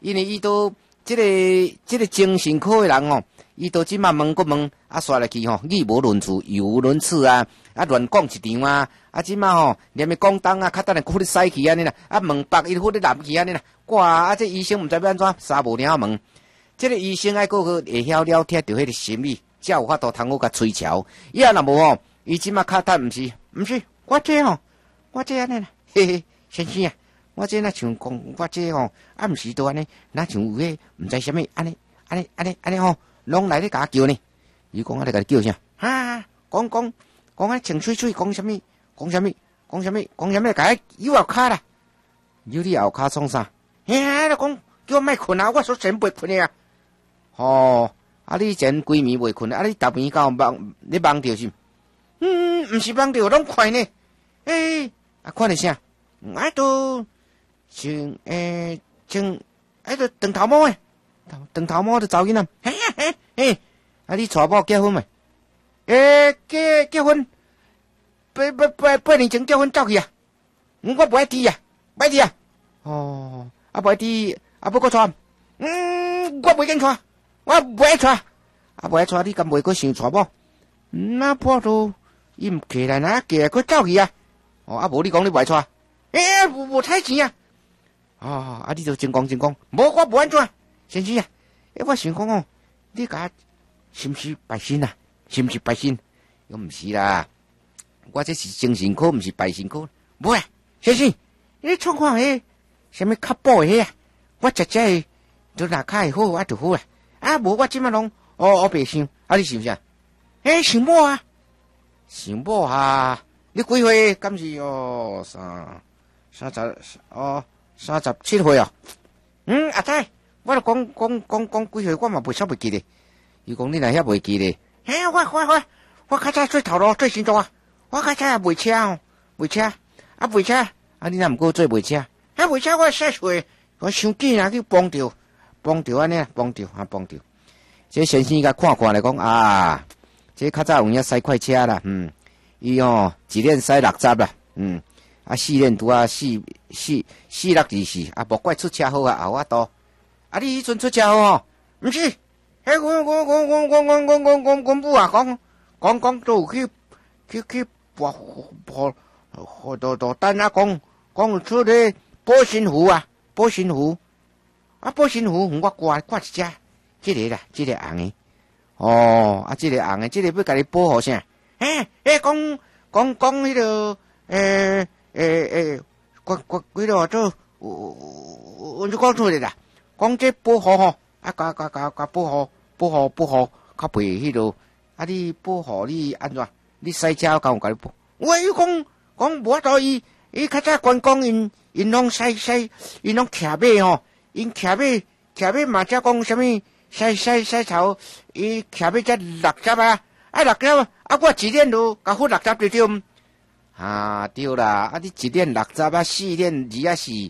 因为伊都这个精神科的人哦，伊都即马问个问，刷来去吼，语无伦次，语无伦次啊，乱讲一场啊，即马吼，连咪讲东啊，较等下忽咧使去安尼啦，问北伊忽咧南去安尼啦，哇，这医生毋知要安怎，三无领问，这个医生爱个会晓了解着迄个心理，才有法度通好甲推敲，伊若无吼，伊即马较等毋是，我这吼，我这安尼啦，嘿嘿，先生啊。我这若像讲，我这吼，毋是都安尼，若像有迄毋知啥物，安尼吼，拢来咧甲我叫呢。伊讲啊，来甲你叫啥？讲啊，情绪讲啥物？甲我摇后骹啦，摇你后骹创啥？你讲叫我莫困啊，我所真袂困啊。哦，你前规暝袂困啊，你逐暝甲我你梦着是？毋是梦着，拢快呢。看咧啥？都。像都长头毛诶，长头毛就查囡仔，你娶某结婚未？结婚，8年前结婚走去啊，我不爱提啊，哦，不爱提，要搁娶，我袂紧娶，我不爱娶，不爱娶，你敢袂搁想娶某？那破都伊毋起来哪嫁搁走去啊？无你讲你不爱娶，无太钱啊！你就真讲，无我无安怎，先生啊，我想讲哦，你甲是毋是拜神啊？又毋是啦，我这是精神科，毋是拜神科。无啊，先生，你创看迄啥物较补的啊？我食的都若较会好，就好啦。无我即马拢白想，你想啥？想某啊，你几岁？敢是37岁啊？阿仔，我著讲几岁，我嘛袂记咧。伊讲你若遐袂记咧，我较早做头路做新竹啊，我较早也卖车，你若毋过做卖车，卖车我40岁，我伤紧啊，去帮着安尼，帮着。这先生甲看来讲这较早有影驶快车啦，伊一年驶60啦，4年拄啊4624，无怪出车祸啊，后啊多。你迄阵出车祸吼？毋是，我母啊讲都有去都等啊讲出咧保身符啊，保身符，我挂一只，这个啦，这个红的。这个红的，这个要甲你保护啥？讲迄个几落做，我就讲出来啦。讲这保护吼，甲保护，较袂迄落。你保护你安怎？你驶车敢有甲你保？我讲无多伊较早关公因拢驶，因拢骑马吼，因骑马嘛则讲啥物？驶草，伊骑马则60啊，60我一年就甲付60对对。对啦，你一年604年24，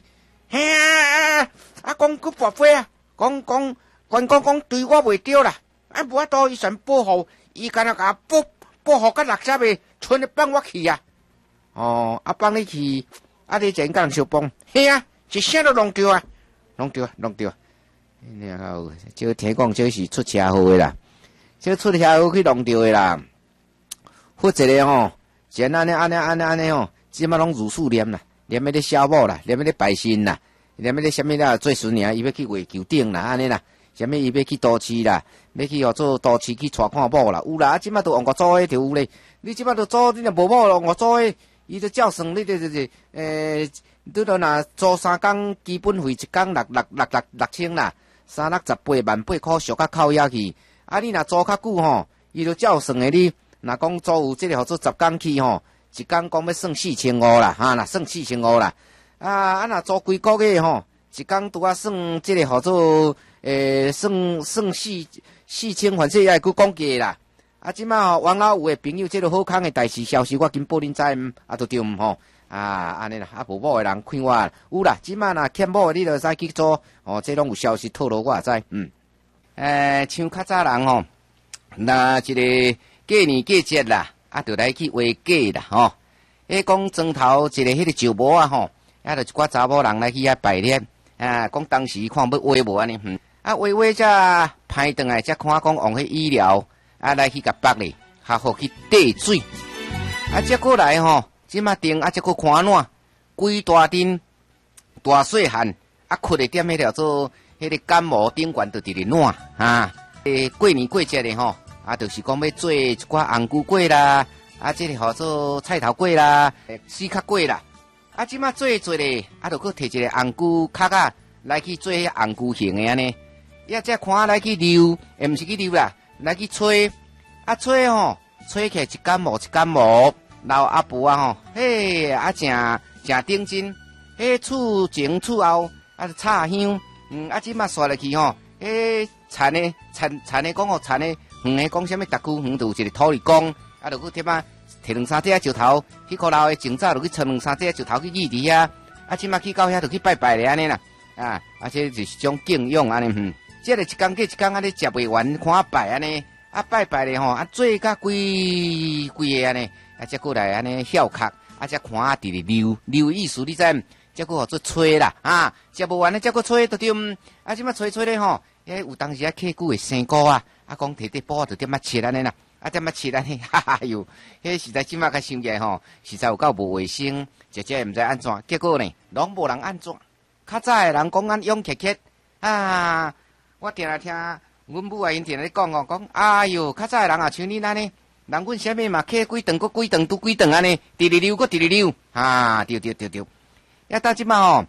讲去跋飞啊，讲关公讲对我袂对啦，无法度伊想保护，伊干那甲保护到60岁，剩咧放我去啊，放你去，你真敢相帮，一声都弄着啊，弄着。然后这听讲这是出车祸的啦，这出车祸去弄着的啦，或者咧前安尼即马拢如数念啦，念迄个小某啦，念迄个拜神啦，念迄个啥物啦，做孙尔伊要去月球顶啦，安尼啦，啥物伊要去都市啦，要去做都市去带看某啦，有啦，即马都用个做诶就有咧，你即马都做，你若无某咯，用做诶，伊就照算你你都若做3工基本费1工6千啦，368万8块，俗甲扣遐去，你若做较久吼，伊就照算诶你。若讲做有即个号做10工去吼，1工讲要算4500啦，若算4500啦。若做几个月吼，1工拄算即个号做算4000，反正也会去讲价啦。即马王老有诶朋友，即个好康诶代志消息，我紧报恁知都对吼。安尼啦，无某诶人看我有啦。即马若欠某诶，你就使去做这拢有消息透露，我也知。像较早人吼，那一个。过年过节啦，就来去画假啦，讲庄头一个迄个石磨啊，就一寡查某人来去遐拜年， 讲当时看要画无安尼，画才歹转来，才看讲往迄医疗来去甲绑咧，互去滴水，才过来吼，即马定才过看烂，规大阵大细汉，哭咧踮迄条做迄个感冒顶悬就直咧烂过年过节咧吼，就是讲要做一寡红菇粿啦，即个号做菜头粿啦，丝壳粿啦。即马做咧，就搁摕一个红菇壳来去做迄红菇形的安尼，才看来去溜，毋是去溜啦，来去吹，吹吼，吹起来一感冒一感冒，老阿婆吼，嘿，正顶真，厝前厝后，插香，即马刷落去吼，田的讲吼，田的远的讲啥物，逐区远就有一个土地公，就搁摕两三只石头，迄个老的前早就去找两三只石头去立伫遐，即马去到遐就去拜拜咧安尼啦，这就是种敬仰安尼，这个一工过一工安尼食袂完，看拜安尼，拜拜咧吼，做甲规个安尼，才过来安尼孝壳，才看伫咧溜意思你知？才过互做吹啦，食无完咧，才过吹就对，即马吹咧吼，有当时客久的生菇讲摕布就点切安尼啦。点切安尼，哟，迄实在即马甲想起来吼，实在有够无卫生，姐姐也毋知安怎，结果呢，拢无人安怎。较早的人讲勇克克，我定来听阮母因定来讲，哎哟，较早的人像恁安尼，人阮啥物嘛，客几顿，几顿拄几顿安尼，直直溜，直直溜，对。到即马吼，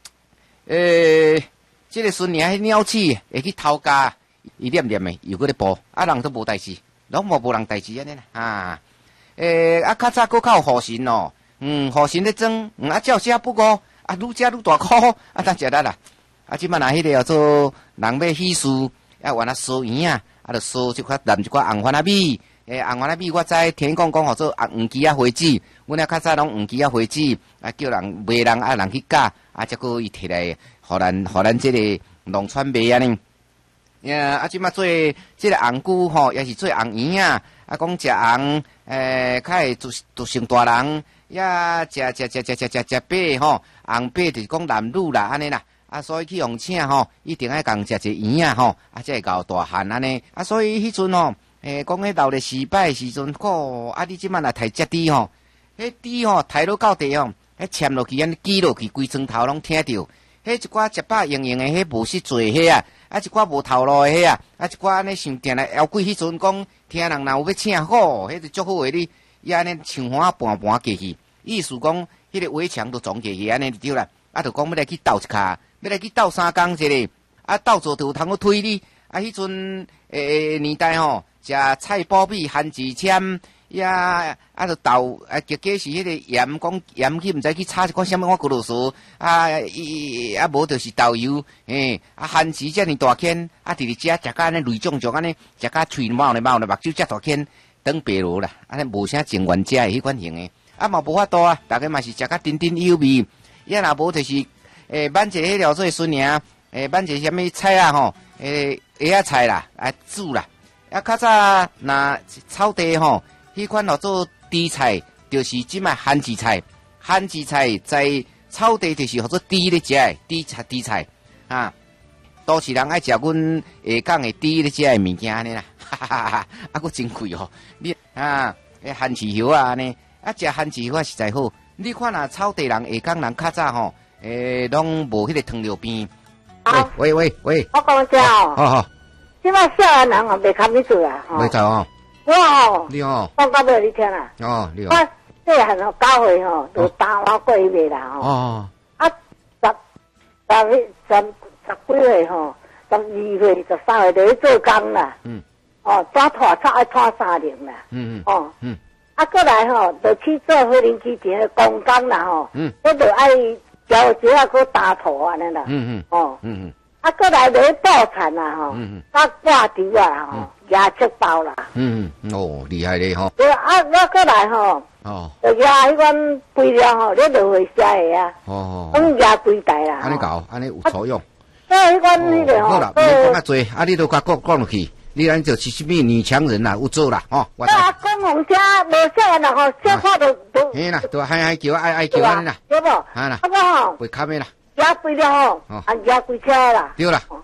这个孙娘迄鸟鼠会去偷家，伊念的，又搁咧播，人都无代志。拢无人代志安尼啦，较早搁较有护神哦，护神咧装，照写不过，愈食愈大箍，当食力啦，即摆若迄个叫做人要喜事，原来烧圆就烧即块淋一块红番仔米，红番仔米我知听讲号做黄鸡花枝，阮较早拢黄鸡花枝，叫人卖人人去教，则个伊摕来，互咱即个农村卖安尼。即马做即个红菇吼，也是做红圆讲食红，较会做成大人，食白吼，红白就是讲男女啦安尼啦，所以去用请吼，一定爱共食一圆吼，才会搞大汉安尼，所以迄阵吼，讲迄闹咧失败时阵，你即马若摕只猪吼，迄猪吼抬落到地吼，嵌落去安尼挤落去，规床头拢听着。迄一寡食饱盈盈的，迄无识做迄一寡无头路的迄一寡安尼想定来妖怪。迄阵讲，听人若有要请好，迄就足好的你，伊安尼像花盘过去，意思讲，迄个围墙都撞过去安尼就对啦。就讲要来去斗一下，要来去斗3工一个，斗做就有通去推你。迄阵年代吼，食菜脯米、番薯签。就豆结果是迄个盐，讲盐去毋知去炒一款啥物，我咕噜素无就是豆油，番薯遮尔大圈，直直食甲安尼类种安尼，食甲喙冒咧，目睭遮大圈，长白路啦，安尼无啥情愿食的迄款型的，嘛无法度大家嘛是食甲甜甜有味，若无就是挽一个迄条做孙娘，挽一个啥物菜吼，蚵仔菜啦，煮啦，较早若草地吼。迄款叫做猪菜，就是即卖番薯菜。番薯菜在草地就是叫做猪咧食的，猪菜都市人爱食阮下港的猪咧食的物件安尼啦，佫真贵哦。你番薯叶安尼，食番薯叶实在好。你看草地人下港人较早吼，拢无迄个糖尿病。喂， 我讲只哦， 即摆少年人袂堪你做啊， 袂做哦。你讲到尾你听啦。 你我细汉9岁就打我过去卖啦十几岁12岁、13岁就去做工啦。抓拖爱拖3年啦。过来就去做飞灵机前的工工啦我就爱交一下去打土安尼啦。过来就去报产啦挂猪牙切包啦。 厉害咧吼。 我过来就牙迄款肥料你就会写的啊。讲牙几代啦。 安尼搞，安尼有作用。 迄款迄个好啦，别讲较多，你都甲讲落去，你咱就是什么女强人啦，有做啦，我讲红车无写啦小看都。 嘿啦，都嗨叫爱叫安尼啦。 对不？ 啦。 我会卡咩啦？ 压贵了吼，啊压贵车啦。 对啦，